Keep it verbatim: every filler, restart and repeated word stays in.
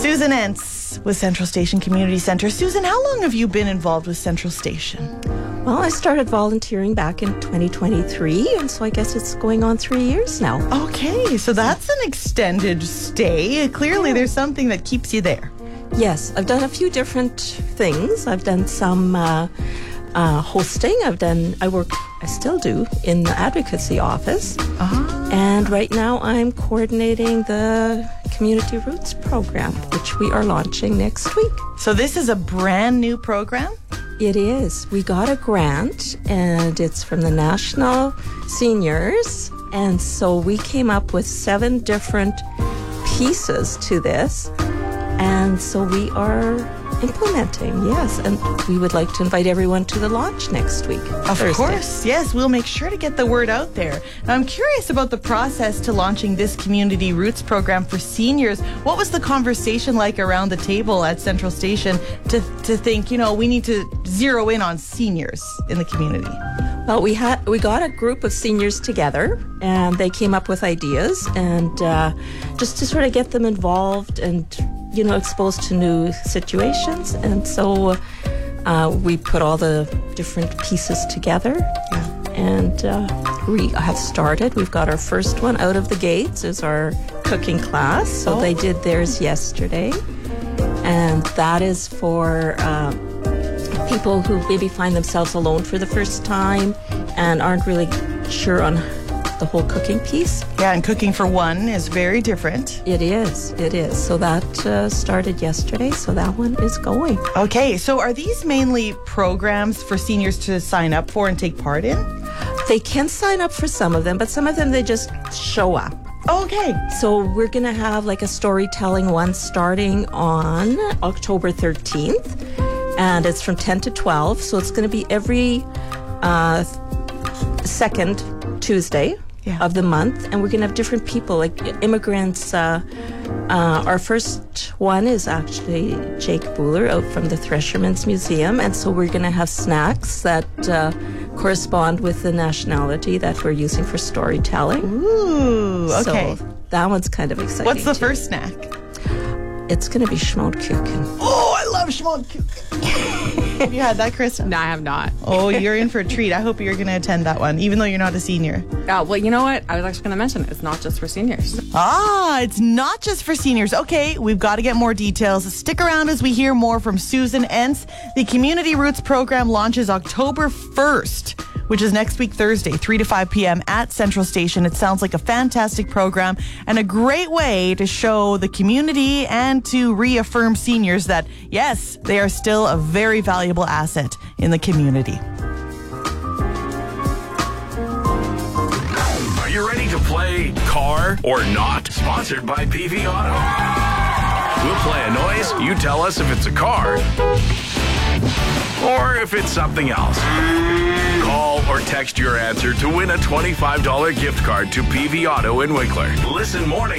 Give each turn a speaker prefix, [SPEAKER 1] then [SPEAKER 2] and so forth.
[SPEAKER 1] Susan Entz with Central Station Community Centre. Susan, how long have you been involved with Central Station?
[SPEAKER 2] Well, I started volunteering back in twenty twenty-three, and so I guess it's going on three years now.
[SPEAKER 1] Okay, so that's an extended stay. Clearly, there's something that keeps you there.
[SPEAKER 2] Yes, I've done a few different things. I've done some uh, uh, hosting. I've done, I work, I still do, in the advocacy office.
[SPEAKER 1] Ah.
[SPEAKER 2] And right now I'm coordinating the Community Roots program, which we are launching next week.
[SPEAKER 1] So this is a brand new program?
[SPEAKER 2] It is. We got a grant, and it's from the National Seniors. And so we came up with seven different pieces to this. And so we are implementing, yes. And we would like to invite everyone to the launch next week.
[SPEAKER 1] Of
[SPEAKER 2] Thursday.
[SPEAKER 1] course, yes. We'll make sure to get the word out there. Now, I'm curious about the process to launching this Community Roots program for seniors. What was the conversation like around the table at Central Station to, to think, you know, we need to zero in on seniors in the community?
[SPEAKER 2] Well, we had we got a group of seniors together, and they came up with ideas, and uh, just to sort of get them involved and, you know, exposed to new situations. And so uh, we put all the different pieces together,
[SPEAKER 1] Yeah.
[SPEAKER 2] and uh, we have started. We've got our first one out of the gates is our cooking class. So
[SPEAKER 1] Oh.
[SPEAKER 2] they did theirs yesterday, and that is for Uh, people who maybe find themselves alone for the first time and aren't really sure on the whole cooking piece.
[SPEAKER 1] Yeah, and cooking for one is very different.
[SPEAKER 2] It is, it is. So that uh, started yesterday, so that one is going.
[SPEAKER 1] Okay, so are these mainly programs for seniors to sign up for and take part in?
[SPEAKER 2] They can sign up for some of them, but some of them they just show up.
[SPEAKER 1] Okay.
[SPEAKER 2] So we're going to have like a storytelling one starting on October thirteenth. And it's from ten to twelve, so it's going to be every uh, second Tuesday
[SPEAKER 1] Yeah.
[SPEAKER 2] of the month. And we're going to have different people, like immigrants. Uh, uh, our first one is actually Jake Buhler out from the Threshermen's Museum. And so we're going to have snacks that uh, correspond with the nationality that we're using for storytelling.
[SPEAKER 1] Ooh, okay.
[SPEAKER 2] So that one's kind of exciting.
[SPEAKER 1] What's the
[SPEAKER 2] too.
[SPEAKER 1] first snack?
[SPEAKER 2] It's going to be schmodkuchen.
[SPEAKER 1] Oh, I love schmodkuchen. Have you had that, Krista?
[SPEAKER 3] No, I have not.
[SPEAKER 1] Oh, you're in for a treat. I hope you're going to attend that one, even though you're not a senior.
[SPEAKER 3] Uh, well, you know what? I was actually going to mention it's not just for seniors.
[SPEAKER 1] Ah, it's not just for seniors. Okay, we've got to get more details. Stick around as we hear more from Susan Entz. The Community Roots program launches October first, which is next week, Thursday, three to five p.m. at Central Station. It sounds like a fantastic program and a great way to show the community and to reaffirm seniors that, yes, they are still a very valuable asset in the community.
[SPEAKER 4] Are you ready to play Car or Not? Sponsored by P V Auto. We'll play a noise. You tell us if it's a car or if it's something else. Call or text your answer to win a twenty-five dollars gift card to P V Auto in Winkler. Listen morning